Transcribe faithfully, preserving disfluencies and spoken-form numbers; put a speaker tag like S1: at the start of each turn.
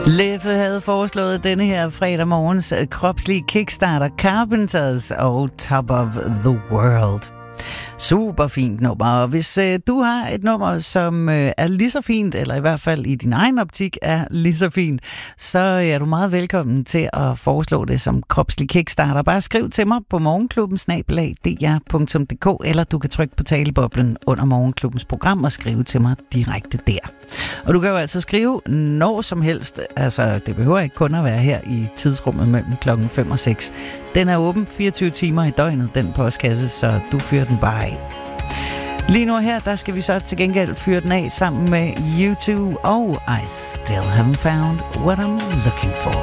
S1: Leffe havde foreslået denne her fredag morgens kropslige kickstarter Carpenters og Top of the World. Super fint nummer, og hvis øh, du har et nummer, som øh, er lige så fint, eller i hvert fald i din egen optik er lige så fint, så er du meget velkommen til at foreslå det som kropslig kickstarter. Bare skriv til mig på morgenklubben snabel-a d r punktum d k, eller du kan trykke på taleboblen under morgenklubbens program og skrive til mig direkte der. Og du kan jo altså skrive når som helst, altså det behøver ikke kun at være her i tidsrummet mellem klokken fem og seks. Den er åben fireogtyve timer i døgnet, den postkasse, så du fyrer den bare af. Lige nu her, der skal vi så til gengæld fyre den af sammen med U to og I Still Haven't Found What I'm Looking For.